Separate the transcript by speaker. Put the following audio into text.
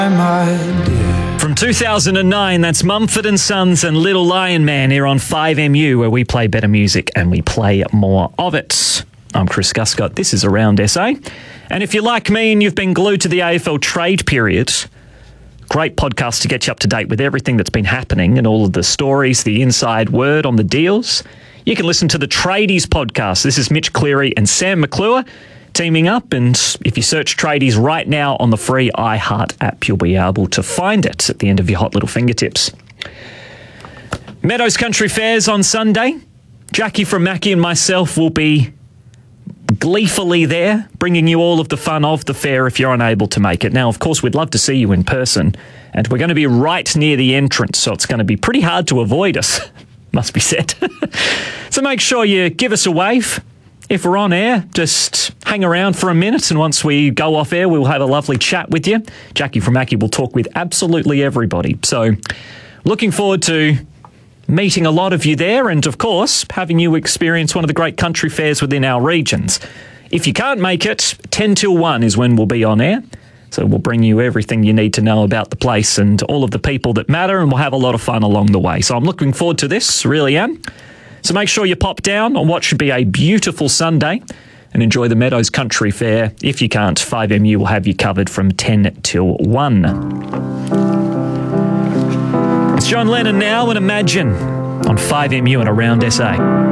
Speaker 1: From 2009, that's Mumford & Sons and Little Lion Man here on 5MU, where we play better music and we play more of it. I'm Chris Guscott. This is Around SA. And if you're like me and you've been glued to the AFL trade period, great podcast to get you up to date with everything that's been happening and all of the stories, the inside word on the deals. You can listen to the Tradies podcast. This is Mitch Cleary and Sam McClure teaming up, and if you search Tradies right now on the free iHeart app, you'll be able to find it at the end of your hot little fingertips. Meadows Country Fairs on Sunday. Jackie from Mackie and myself will be gleefully there, bringing you all of the fun of the fair if you're unable to make it. Now, of course, we'd love to see you in person, and we're going to be right near the entrance, so it's going to be pretty hard to avoid us, must be said. So make sure you give us a wave. If we're on air, just hang around for a minute, and once we go off air, we'll have a lovely chat with you. Jackie from Mackie will talk with absolutely everybody. So looking forward to meeting a lot of you there, and of course, having you experience one of the great country fairs within our regions. If you can't make it, 10 till 1 is when we'll be on air. So we'll bring you everything you need to know about the place and all of the people that matter, and we'll have a lot of fun along the way. So I'm looking forward to this, really am. So make sure you pop down on what should be a beautiful Sunday and enjoy the Meadows Country Fair. If you can't, 5MU will have you covered from 10 till 1. It's John Lennon now and Imagine on 5MU and Around SA.